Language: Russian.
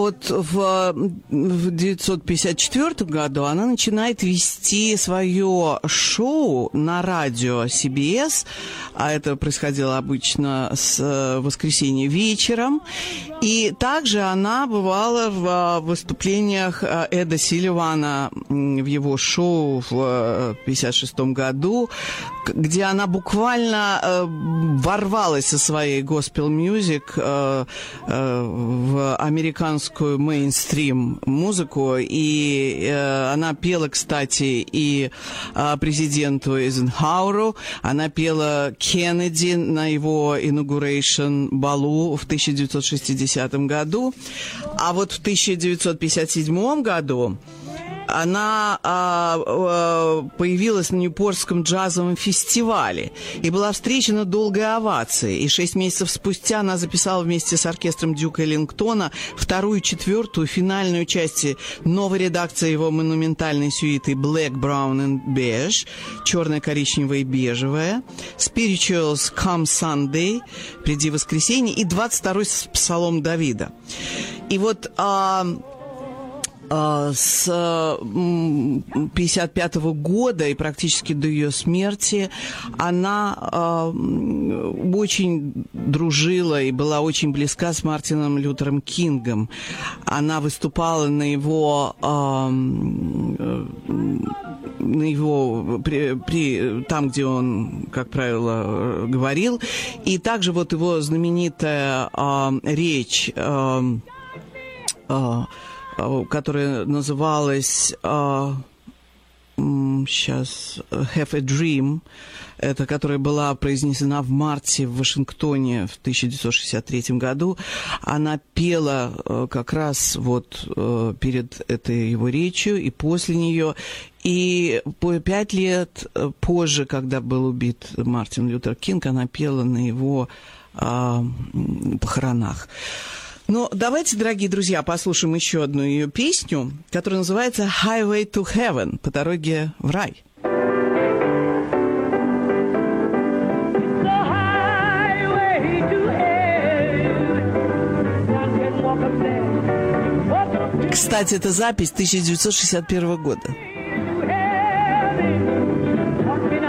вот в 1954 году она начинает вести свое шоу на радио CBS, а это происходило обычно с воскресенья вечером. И также она бывала в выступлениях Эда Силливана в его шоу в 1956 году, где она буквально ворвалась со своей госпел-мьюзик в американскую мейнстрим музыку. И она пела, кстати, и президенту Эйзенхауэру, она пела Кеннеди на его inauguration балу в 1960 году. А вот в 1957 году она появилась на Ньюпортском джазовом фестивале и была встречена долгой овацией. И 6 месяцев спустя она записала вместе с оркестром Дюка Эллингтона вторую, четвертую, финальную части новой редакции его монументальной сюиты «Black, Brown and Beige», черная, коричневая и бежевая, «Spirituals Come Sunday», «Приди воскресенье» и 22-й псалом Давида. И вот с 1955 года и практически до ее смерти она очень дружила и была очень близка с Мартином Лютером Кингом. Она выступала на его там, где он, как правило, говорил. И также вот его знаменитая речь, которая называлась сейчас «Have a Dream», это которая была произнесена в марте в Вашингтоне в 1963 году. Она пела как раз вот перед этой его речью и после нее. И 5 лет позже, когда был убит Мартин Лютер Кинг, она пела на его похоронах. Но давайте, дорогие друзья, послушаем еще одну ее песню, которая называется «Highway to Heaven», по дороге в рай. Кстати, это запись 1961 года.